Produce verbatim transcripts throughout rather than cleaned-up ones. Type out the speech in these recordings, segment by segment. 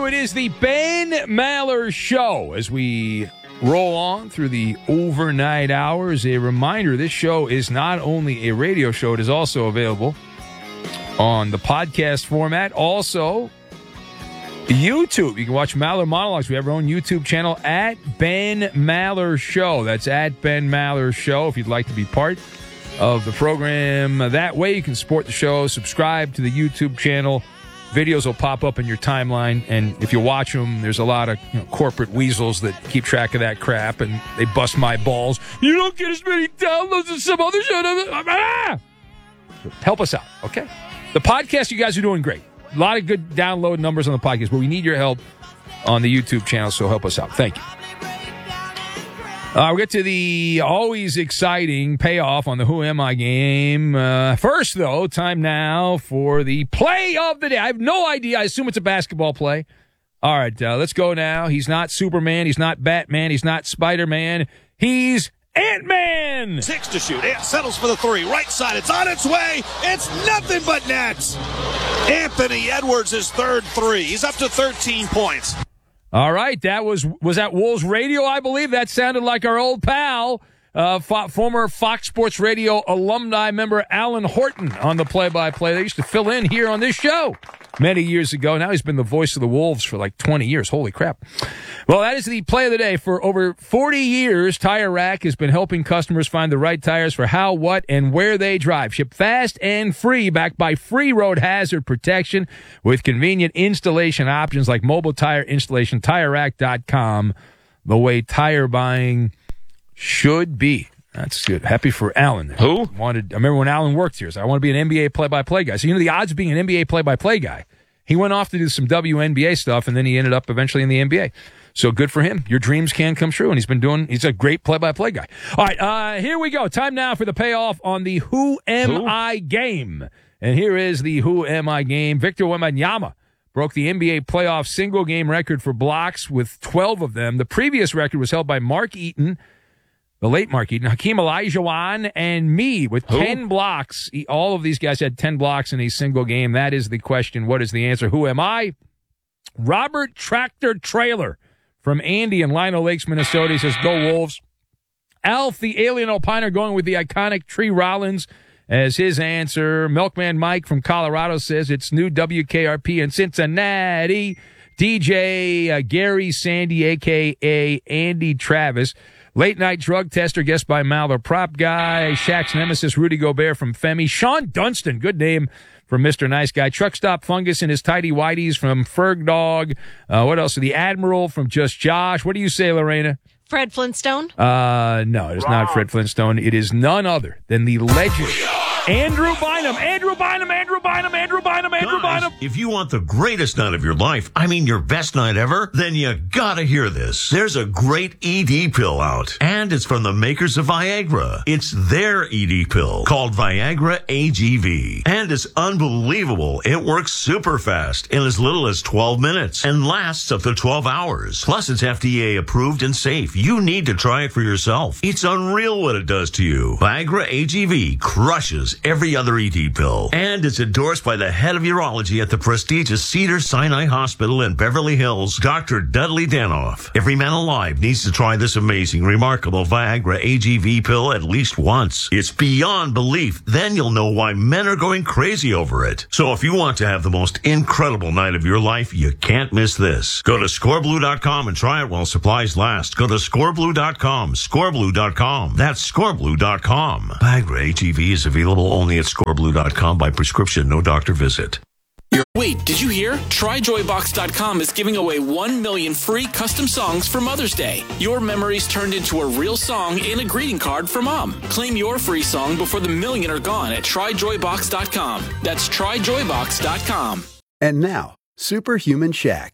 It is the Ben Maller Show. As we roll on through the overnight hours, a reminder, this show is not only a radio show, it is also available on the podcast format. Also, YouTube. You can watch Maller Monologues. We have our own YouTube channel at Ben Maller Show. That's at Ben Maller Show if you'd like to be part of the program. That way you can support the show, subscribe to the YouTube channel. Videos will pop up in your timeline, and if you watch them, there's a lot of you know, corporate weasels that keep track of that crap, and they bust my balls. You don't get as many downloads as some other show. Ah! Help us out, okay? The podcast, you guys are doing great. A lot of good download numbers on the podcast, but we need your help on the YouTube channel, so help us out. Thank you. Uh, we'll get to the always exciting payoff on the Who Am I game. Uh, first, though, time now for the play of the day. I have no idea. I assume it's a basketball play. All right, uh, let's go now. He's not Superman. He's not Batman. He's not Spider-Man. He's Ant-Man. Six to shoot. Ant settles for the three. Right side. It's on its way. It's nothing but nets. Anthony Edwards' his third three. He's up to thirteen points. All right, that was was that Wolves Radio, I believe. That sounded like our old pal, uh, fo- former Fox Sports Radio alumni member Alan Horton on the play-by-play. They used to fill in here on this show many years ago. Now he's been the voice of the Wolves for like twenty years. Holy crap. Well, that is the play of the day. For over forty years, Tire Rack has been helping customers find the right tires for how, what, and where they drive. Ship fast and free, backed by free road hazard protection with convenient installation options like mobile tire installation. Tire Rack dot com, the way tire buying should be. That's good. Happy for Alan. Who? Wanted, I remember when Alan worked here, so I want to be an N B A play-by-play guy. So, you know, the odds of being an N B A play-by-play guy. He went off to do some W N B A stuff, and then he ended up eventually in the N B A. So good for him. Your dreams can come true, and he's been doing, he's a great play-by-play guy. All right, uh, here we go. Time now for the payoff on the Who Am Who? I game. And here is the Who Am I game. Victor Wembanyama broke the N B A playoff single-game record for blocks with twelve of them. The previous record was held by Mark Eaton, the late Mark Eaton, Hakeem Olajuwon, and me with Who? ten blocks. All of these guys had ten blocks in a single game. That is the question. What is the answer? Who am I? Robert Tractor Trailer from Andy in Lino Lakes, Minnesota. He says, go Wolves. Alf, the alien opiner, going with the iconic Tree Rollins as his answer. Milkman Mike from Colorado says it's new W K R P in Cincinnati. D J uh, Gary Sandy, a k a. Andy Travis. Late night drug tester, guest by Maller Prop Guy. Shaq's nemesis, Rudy Gobert from Femi. Sean Dunston, good name from Mister Nice Guy. Truck Stop Fungus and his tidy whities from Ferg Dog. Uh, what else? The Admiral from Just Josh. What do you say, Lorena? Fred Flintstone? Uh, no, it is not Fred Flintstone. It is none other than the legend, Andrew Bynum. Andrew Bynum, Andrew Bynum, Andrew Bynum, Andrew Guys, Bynum. if you want the greatest night of your life, I mean your best night ever, then you gotta hear this. There's a great E D pill out, and it's from the makers of Viagra. It's their E D pill called Viagra A G V, and it's unbelievable. It works super fast in as little as twelve minutes and lasts up to twelve hours. Plus, it's F D A approved and safe. You need to try it for yourself. It's unreal what it does to you. Viagra A G V crushes every other E D pill, and it's endorsed by the head of urology at the prestigious Cedars-Sinai Hospital in Beverly Hills, Doctor Dudley Danoff. Every man alive needs to try this amazing, remarkable Viagra A G V pill at least once. It's beyond belief. Then you'll know why men are going crazy over it. So if you want to have the most incredible night of your life, you can't miss this. Go to score blue dot com and try it while supplies last. Go to score blue dot com, score blue dot com. That's score blue dot com. Viagra A G V is available only at score blue dot com by prescription, no doctor visit. Wait, did you hear? try joy box dot com is giving away one million free custom songs for Mother's Day. Your memories turned into a real song and a greeting card for Mom. Claim your free song before the million are gone at try joy box dot com. That's try joy box dot com. And now, Superhuman Shaq.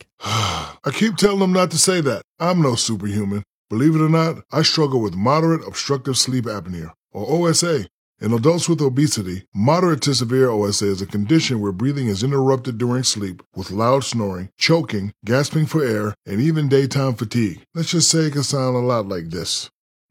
I keep telling them not to say that. I'm no superhuman. Believe it or not, I struggle with moderate obstructive sleep apnea, or O S A. In adults with obesity, moderate to severe O S A is a condition where breathing is interrupted during sleep with loud snoring, choking, gasping for air, and even daytime fatigue. Let's just say it can sound a lot like this.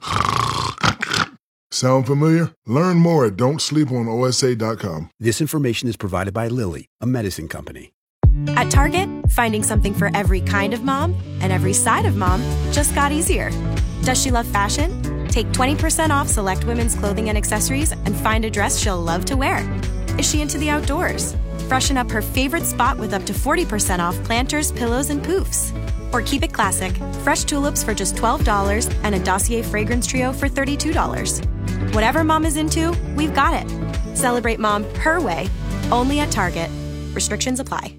Sound familiar? Learn more at don't sleep on O S A dot com. This information is provided by Lilly, a medicine company. At Target, finding something for every kind of mom and every side of mom just got easier. Does she love fashion? Take twenty percent off select women's clothing and accessories and find a dress she'll love to wear. Is she into the outdoors? Freshen up her favorite spot with up to forty percent off planters, pillows, and poofs. Or keep it classic, fresh tulips for just twelve dollars and a Dossier fragrance trio for thirty-two dollars. Whatever mom is into, we've got it. Celebrate mom her way, only at Target. Restrictions apply.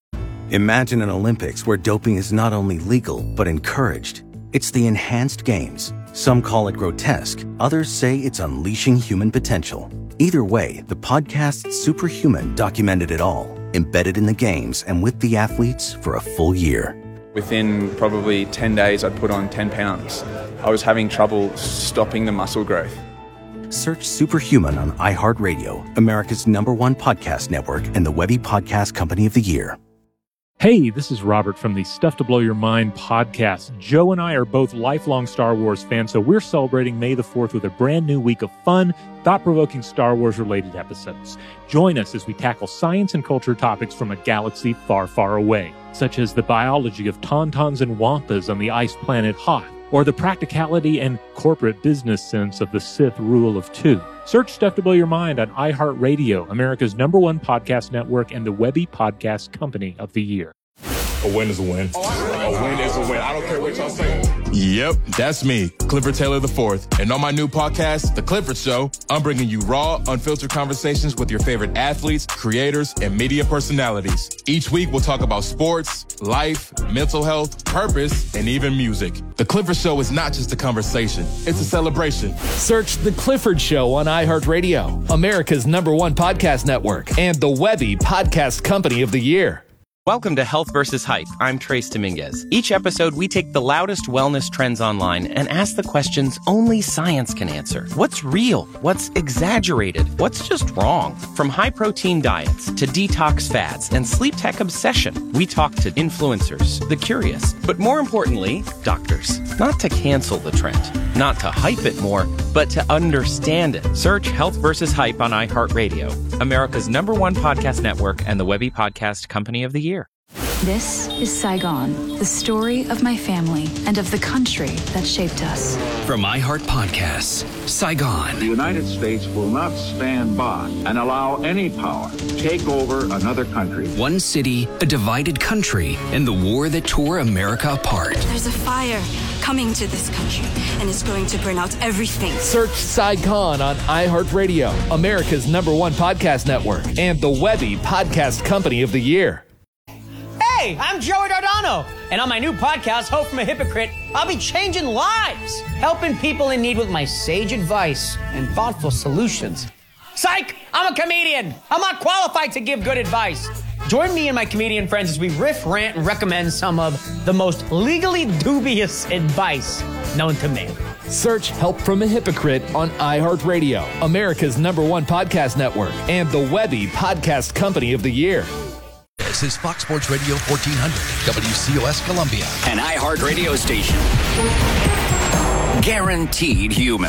Imagine an Olympics where doping is not only legal, but encouraged. It's the Enhanced Games. Some call it grotesque. Others say it's unleashing human potential. Either way, the podcast Superhuman documented it all, embedded in the games and with the athletes for a full year. Within probably ten days, I'd put on ten pounds. I was having trouble stopping the muscle growth. Search Superhuman on iHeartRadio, America's number one podcast network and the Webby Podcast Company of the Year. Hey, this is Robert from the Stuff to Blow Your Mind podcast. Joe and I are both lifelong Star Wars fans, so we're celebrating May the fourth with a brand new week of fun, thought-provoking Star Wars-related episodes. Join us as we tackle science and culture topics from a galaxy far, far away, such as the biology of tauntauns and wampas on the ice planet Hoth, or the practicality and corporate business sense of the Sith rule of two. Search Stuff to Blow Your Mind on iHeartRadio, America's number one podcast network and the Webby Podcast Company of the Year. A win is a win. A win is a win. I don't care what y'all say. Yep, that's me, Clifford Taylor the fourth. And on my new podcast, The Clifford Show, I'm bringing you raw, unfiltered conversations with your favorite athletes, creators, and media personalities. Each week, we'll talk about sports, life, mental health, purpose, and even music. The Clifford Show is not just a conversation, it's a celebration. Search The Clifford Show on iHeartRadio, America's number one podcast network, and the Webby Podcast Company of the Year. Welcome to Health versus Hype. I'm Trace Dominguez. Each episode, we take the loudest wellness trends online and ask the questions only science can answer. What's real? What's exaggerated? What's just wrong? From high-protein diets to detox fads and sleep tech obsession, we talk to influencers, the curious, but more importantly, doctors. Not to cancel the trend, not to hype it more, but to understand it. Search Health versus Hype on iHeartRadio, America's number one podcast network and the Webby Podcast Company of the Year. This is Saigon, the story of my family and of the country that shaped us. From iHeart Podcasts, Saigon. The United States will not stand by and allow any power to take over another country. One city, a divided country, and the war that tore America apart. There's a fire coming to this country, and it's going to burn out everything. Search Saigon on iHeartRadio, America's number one podcast network, and the Webby Podcast Company of the Year. Hey, I'm Joey Dardano, and on my new podcast, Hope from a Hypocrite, I'll be changing lives, helping people in need with my sage advice and thoughtful solutions. Psych! I'm a comedian. I'm not qualified to give good advice. Join me and my comedian friends as we riff, rant, and recommend some of the most legally dubious advice known to man. Search Help from a Hypocrite on iHeartRadio, America's number one podcast network, and the Webby Podcast Company of the Year. This is Fox Sports Radio fourteen hundred, W C O S Columbia. An iHeart radio station. Guaranteed human.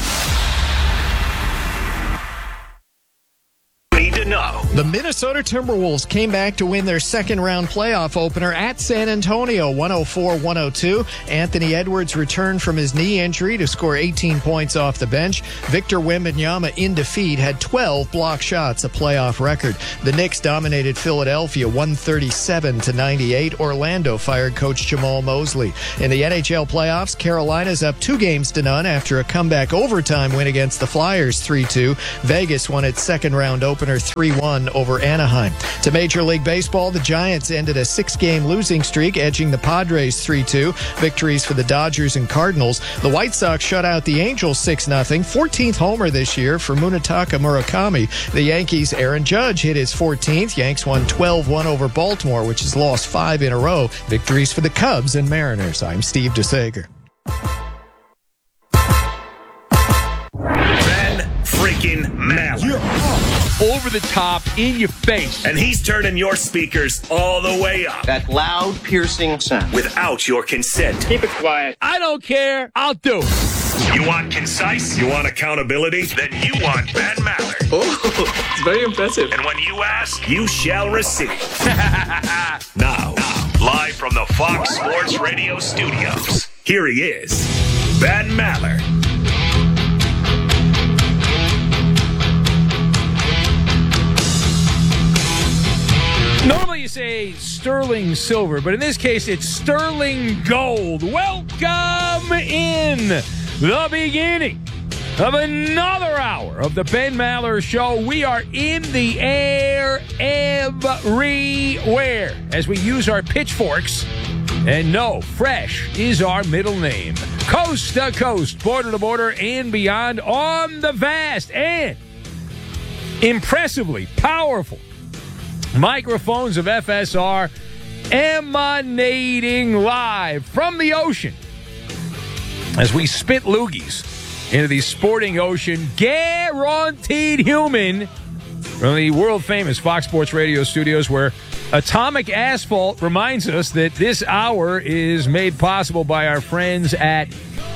Need to know. The Minnesota Timberwolves came back to win their second round playoff opener at San Antonio, one oh four one oh two. Anthony Edwards returned from his knee injury to score eighteen points off the bench. Victor Wembanyama in defeat had twelve block shots, a playoff record. The Knicks dominated Philadelphia one thirty-seven to ninety-eight. Orlando fired coach Jamal Mosley. In the N H L playoffs, Carolina's up two games to none after a comeback overtime win against the Flyers three two. Vegas won its second round opener three one over Anaheim. To Major League Baseball, the Giants ended a six-game losing streak, edging the Padres three two. Victories for the Dodgers and Cardinals. The White Sox shut out the Angels six nothing. fourteenth homer this year for Munetaka Murakami. The Yankees' Aaron Judge hit his fourteenth. Yanks won twelve one over Baltimore, which has lost five in a row. Victories for the Cubs and Mariners. I'm Steve DeSager. Ben freaking Maller. You're over the top, in your face. And he's turning your speakers all the way up. That loud, piercing sound. Without your consent. Keep it quiet. I don't care. I'll do it. You want concise? You want accountability? Then you want Ben Maller. Oh, it's very impressive. And when you ask, you shall receive. now, now, live from the Fox Sports Radio studios, here he is, Ben Maller. Normally you say sterling silver, but in this case it's sterling gold. Welcome in the beginning of another hour of the Ben Maller Show. We are in the air everywhere as we use our pitchforks. And no, fresh is our middle name. Coast to coast, border to border, and beyond on the vast and impressively powerful microphones of F S R, emanating live from the ocean as we spit loogies into the sporting ocean. Guaranteed human from the world-famous Fox Sports Radio studios, where Atomic Asphalt reminds us that this hour is made possible by our friends at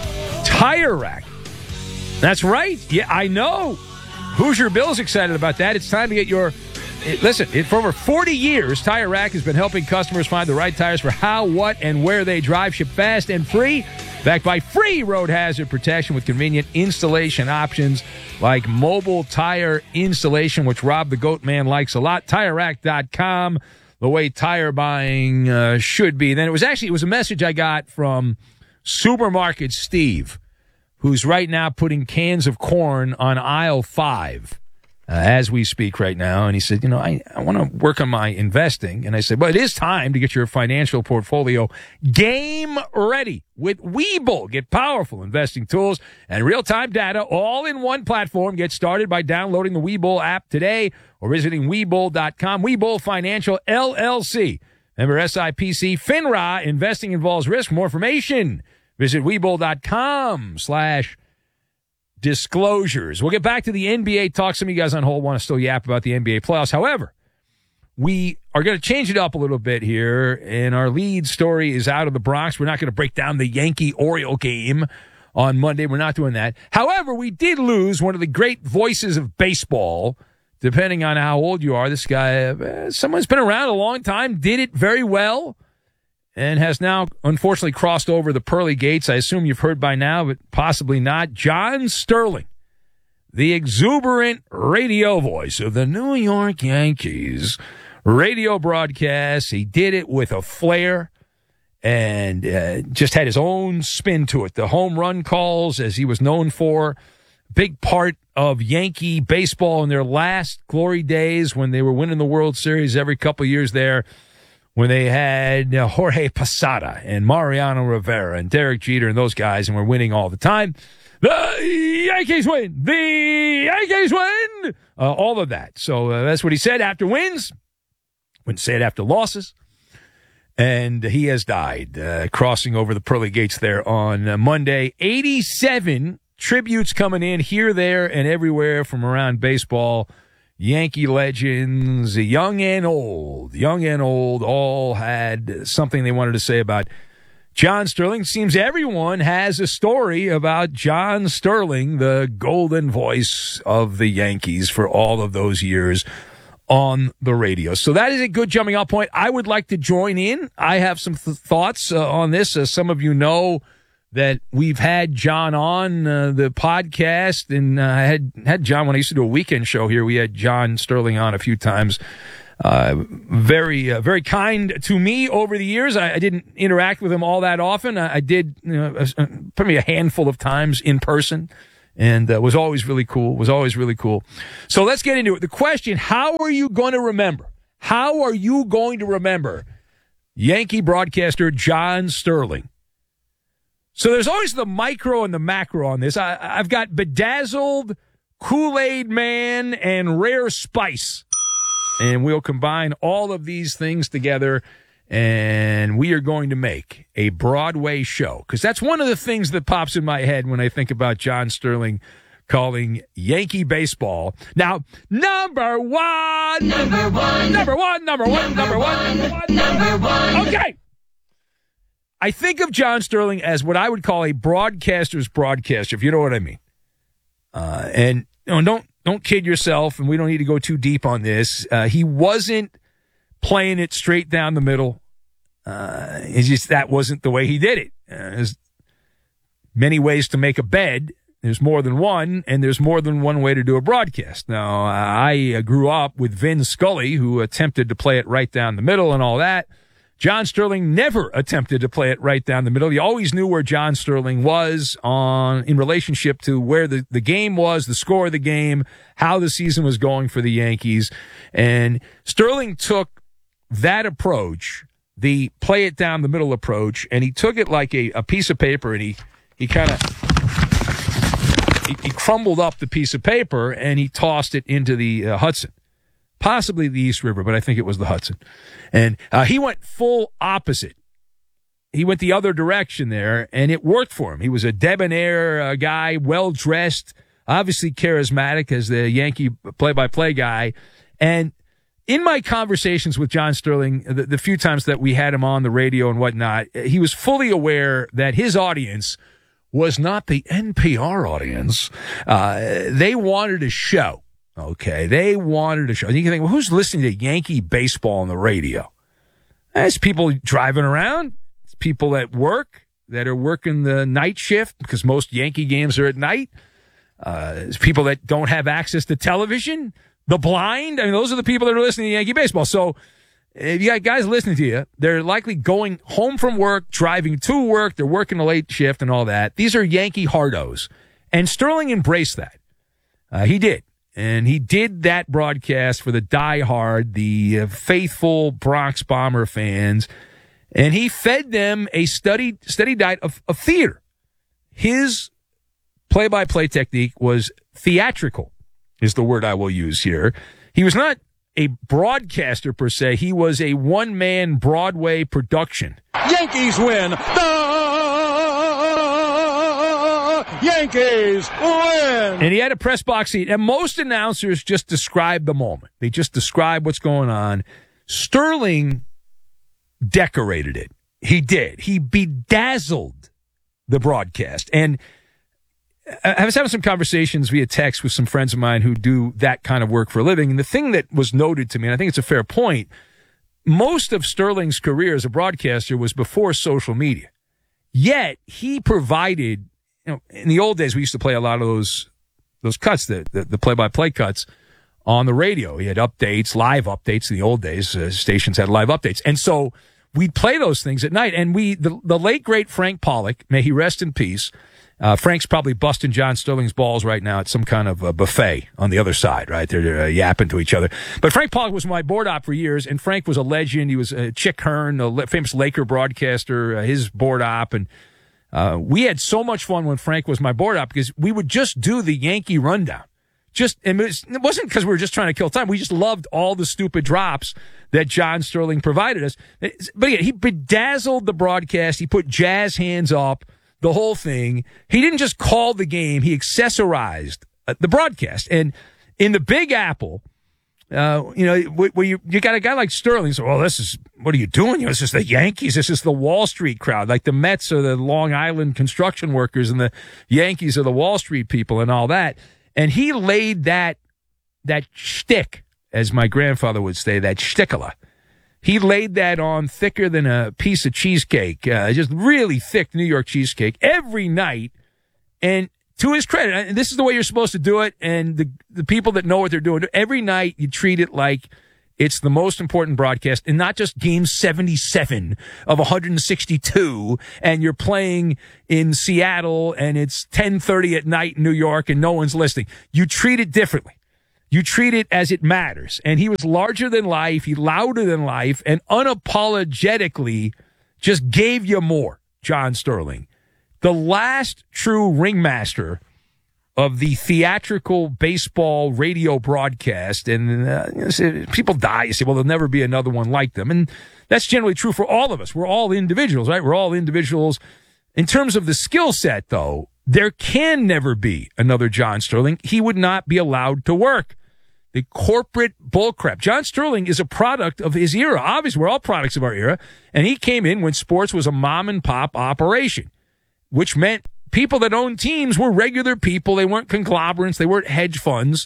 Tire Rack. That's right. Yeah, I know. Hoosier Bill's excited about that. It's time to get your... It, listen, it, for over forty years, Tire Rack has been helping customers find the right tires for how, what, and where they drive. Ship fast and free, backed by free road hazard protection with convenient installation options like mobile tire installation, which Rob the Goat Man likes a lot. Tire Rack dot com, the way tire buying uh, should be. Then it was actually, it was a message I got from Supermarket Steve, who's right now putting cans of corn on aisle five. Uh, as we speak right now. And he said, you know, I, I want to work on my investing. And I said, well, it is time to get your financial portfolio game ready with Webull. Get powerful investing tools and real-time data all in one platform. Get started by downloading the Webull app today or visiting Webull dot com. Webull Financial, L L C. Member S I P C. FINRA. Investing involves risk. For more information, visit Webull dot com slash disclosures. We'll get back to the N B A talk. Some of you guys on hold want to still yap about the N B A playoffs. However, we are going to change it up a little bit here, and our lead story is out of the Bronx. We're not going to break down the Yankee-Oriole game on Monday. We're not doing that. However, we did lose one of the great voices of baseball, depending on how old you are. This guy, uh, someone's been around a long time, did it very well, and has now, unfortunately, crossed over the pearly gates. I assume you've heard by now, but possibly not. John Sterling, the exuberant radio voice of the New York Yankees radio broadcast. He did it with a flair and uh, just had his own spin to it. The home run calls, as he was known for, big part of Yankee baseball in their last glory days when they were winning the World Series every couple of years there, when they had uh, Jorge Posada and Mariano Rivera and Derek Jeter and those guys, and were winning all the time. The Yankees win! The Yankees win! Uh, all of that. So uh, that's what he said after wins. Wouldn't say it after losses. And he has died, uh, crossing over the pearly gates there on uh, Monday. eighty-seven tributes coming in here, there, and everywhere from around baseball. Yankee legends, young and old, young and old, all had something they wanted to say about John Sterling. Seems everyone has a story about John Sterling, the golden voice of the Yankees for all of those years on the radio. So that is a good jumping off point. I would like to join in. I have some th- thoughts uh, on this. Uh, some of you know that we've had John on uh, the podcast, and uh, I had had John when I used to do a weekend show here. We had John Sterling on a few times. Uh, very, uh, very kind to me over the years. I, I didn't interact with him all that often. I, I did, you know, a, probably a handful of times in person, and uh, was always really cool. Was always really cool. So let's get into it. The question: how are you going to remember? How are you going to remember Yankee broadcaster John Sterling? So there's always the micro and the macro on this. I, I've got Bedazzled, Kool-Aid Man, and Rare Spice. And we'll combine all of these things together, and we are going to make a Broadway show. Because that's one of the things that pops in my head when I think about John Sterling calling Yankee baseball. Now, number one! Number one! Number one, number one, number one, number one, number one! Okay! I think of John Sterling as what I would call a broadcaster's broadcaster, if you know what I mean. Uh, and you know, don't don't kid yourself, and we don't need to go too deep on this. Uh, he wasn't playing it straight down the middle. Uh, it's just that wasn't the way he did it. Uh, there's many ways to make a bed. There's more than one, and there's more than one way to do a broadcast. Now, I grew up with Vin Scully, who attempted to play it right down the middle and all that. John Sterling never attempted to play it right down the middle. You always knew where John Sterling was on in relationship to where the, the game was, the score of the game, how the season was going for the Yankees. And Sterling took that approach, the play it down the middle approach, and he took it like a, a piece of paper, and he, he kind of he, he crumbled up the piece of paper, and he tossed it into the uh, Hudson. Possibly the East River, but I think it was the Hudson. And uh, he went full opposite. He went the other direction there, and it worked for him. He was a debonair uh, guy, well-dressed, obviously charismatic as the Yankee play-by-play guy. And in my conversations with John Sterling, the, the few times that we had him on the radio and whatnot, he was fully aware that his audience was not the N P R audience. Uh, they wanted a show. Okay, they wanted a show. You can think, well, who's listening to Yankee baseball on the radio? It's people driving around. It's people at work that are working the night shift because most Yankee games are at night. Uh, it's people that don't have access to television. The blind. I mean, those are the people that are listening to Yankee baseball. So if you got guys listening to you, they're likely going home from work, driving to work. They're working a late shift and all that. These are Yankee hardos. And Sterling embraced that. Uh, he did. And he did that broadcast for the diehard, the uh, faithful Bronx Bomber fans. And he fed them a steady, steady diet of, of theater. His play-by-play technique was theatrical, is the word I will use here. He was not a broadcaster per se. He was a one-man Broadway production. Yankees win. The Yankees win. And he had a press box seat. And most announcers just describe the moment. They just describe what's going on. Sterling decorated it. He did. He bedazzled the broadcast. And I was having some conversations via text with some friends of mine who do that kind of work for a living. And the thing that was noted to me, and I think it's a fair point, most of Sterling's career as a broadcaster was before social media. Yet he provided, you know, in the old days, we used to play a lot of those those cuts, the, the, the play-by-play cuts on the radio. He had updates, live updates in the old days. Uh, stations had live updates. And so we'd play those things at night. And we, the, the late, great Frank Pollock, may he rest in peace. Uh, Frank's probably busting John Sterling's balls right now at some kind of a buffet on the other side, right? They're, they're uh, yapping to each other. But Frank Pollock was my board op for years, and Frank was a legend. He was uh, Chick Hearn, the famous Laker broadcaster, uh, his board op. And uh, we had so much fun when Frank was my board op because we would just do the Yankee rundown. Just, and it wasn't because we were just trying to kill time. We just loved all the stupid drops that John Sterling provided us. But yeah, he bedazzled the broadcast. He put jazz hands up. The whole thing. He didn't just call the game. He accessorized the broadcast. And in the Big Apple, uh, you know, where you, you got a guy like Sterling. So, well, this is, what are you doing? You know, this is the Yankees. This is the Wall Street crowd. Like the Mets are the Long Island construction workers and the Yankees are the Wall Street people and all that. And he laid that, that shtick, as my grandfather would say, that shtickala. He laid that on thicker than a piece of cheesecake, uh, just really thick New York cheesecake every night. And to his credit, and this is the way you're supposed to do it, and the the people that know what they're doing, every night you treat it like it's the most important broadcast, and not just game seventy-seven of one hundred sixty-two, and you're playing in Seattle, and it's ten thirty at night in New York, and no one's listening. You treat it differently. You treat it as it matters. And he was larger than life. He louder than life and unapologetically just gave you more, John Sterling. The last true ringmaster of the theatrical baseball radio broadcast. And uh, you know, people die. You say, well, there'll never be another one like them. And that's generally true for all of us. We're all individuals, right? We're all individuals. In terms of the skill set, though, there can never be another John Sterling. He would not be allowed to work. The corporate bullcrap. John Sterling is a product of his era. Obviously, we're all products of our era. And he came in when sports was a mom and pop operation, which meant people that owned teams were regular people. They weren't conglomerates. They weren't hedge funds.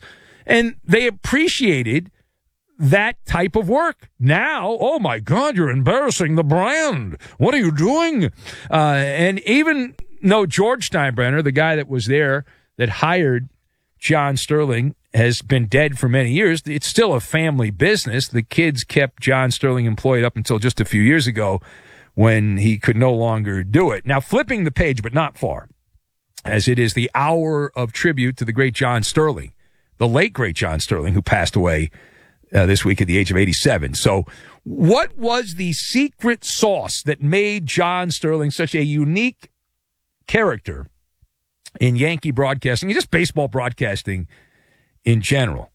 And they appreciated that type of work. Now, oh my God, you're embarrassing the brand. What are you doing? Uh, and even though George Steinbrenner, the guy that was there that hired John Sterling, has been dead for many years, it's still a family business. The kids kept John Sterling employed up until just a few years ago when he could no longer do it. Now, flipping the page, but not far, as it is the hour of tribute to the great John Sterling, the late great John Sterling, who passed away uh, this week at the age of eighty-seven. So what was the secret sauce that made John Sterling such a unique character in Yankee broadcasting and just baseball broadcasting in general?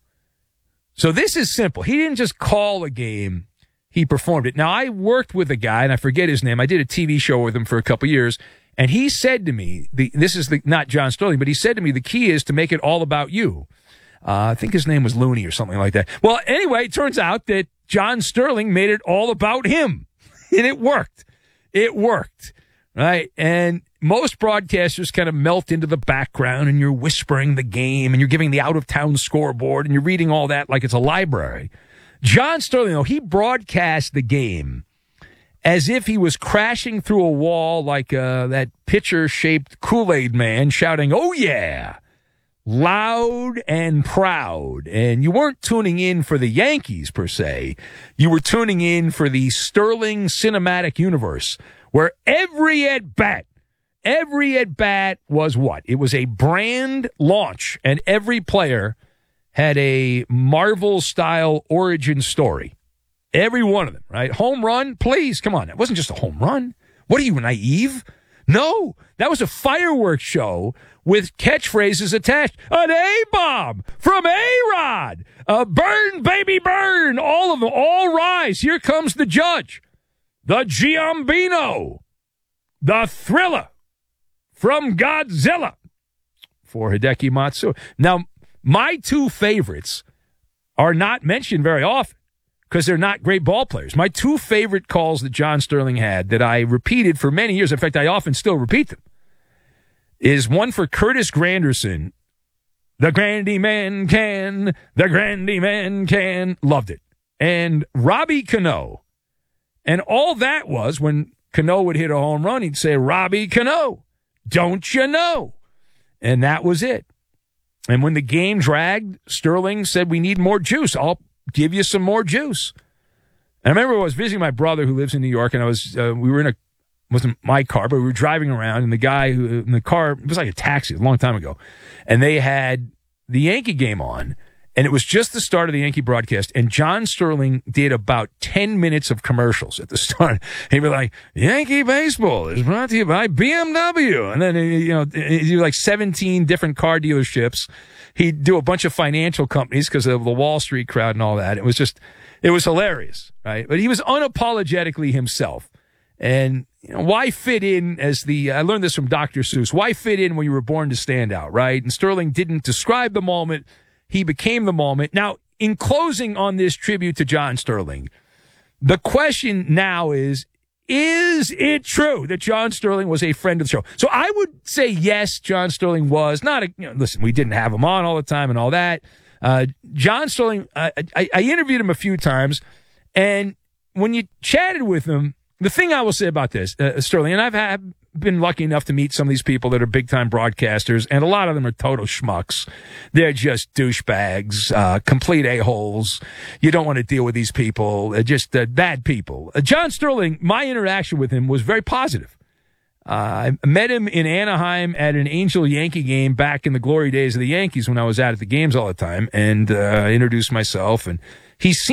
So this is simple. He didn't just call a game, he performed it. Now, I worked with a guy, and I forget his name. I did a T V show with him for a couple years, and he said to me, the, this is the, not John Sterling, but he said to me, the key is to make it all about you. Uh, I think his name was Looney or something like that. Well, anyway, it turns out that John Sterling made it all about him, and it worked. It worked, right? And most broadcasters kind of melt into the background, and you're whispering the game, and you're giving the out-of-town scoreboard, and you're reading all that like it's a library. John Sterling, though, he broadcast the game as if he was crashing through a wall like uh, that pitcher-shaped Kool-Aid man shouting, "Oh, yeah!" loud and proud. And you weren't tuning in for the Yankees, per se. You were tuning in for the Sterling cinematic universe, where every at-bat Every at-bat was what? It was a brand launch, and every player had a Marvel-style origin story. Every one of them, right? Home run? Please, come on. It wasn't just a home run. What are you, naive? No, that was a fireworks show with catchphrases attached. An A-bomb from A-Rod. Uh, burn, baby, burn. All of them, all rise. Here comes the judge. The Giambino. The Thriller. From Godzilla for Hideki Matsui. Now, my two favorites are not mentioned very often because they're not great ball players. My two favorite calls that John Sterling had that I repeated for many years, in fact, I often still repeat them, is one for Curtis Granderson. The Grandy Man can, the Grandy Man can. Loved it. And Robbie Cano. And all that was when Cano would hit a home run, he'd say, Robbie Cano. Don't you know? And that was it. And when the game dragged, Sterling said, we need more juice. I'll give you some more juice. And I remember I was visiting my brother who lives in New York, and I was uh, we were in a, wasn't my car, but we were driving around, and the guy who in the car, it was like a taxi a long time ago, and they had the Yankee game on, and it was just the start of the Yankee broadcast, and John Sterling did about ten minutes of commercials at the start. He'd be like, Yankee baseball is brought to you by B M W. And then, you know, he'd do like seventeen different car dealerships. He'd do a bunch of financial companies because of the Wall Street crowd and all that. It was just, it was hilarious, right? But he was unapologetically himself. And you know, why fit in as the, I learned this from Doctor Seuss, why fit in when you were born to stand out, right? And Sterling didn't describe the moment. He became the moment. Now, in closing on this tribute to John Sterling, the question now is, is it true that John Sterling was a friend of the show? So I would say yes, John Sterling was. Not a, you know, listen, we didn't have him on all the time and all that. Uh, John Sterling, I, I, I interviewed him a few times, and when you chatted with him, the thing I will say about this, uh, Sterling, and I've had, been lucky enough to meet some of these people that are big-time broadcasters, and a lot of them are total schmucks. They're just douchebags, uh, complete a-holes. You don't want to deal with these people. They're just uh, bad people. Uh, John Sterling, my interaction with him was very positive. Uh, I met him in Anaheim at an Angel Yankee game back in the glory days of the Yankees when I was out at the games all the time, and uh, I introduced myself, and he seemed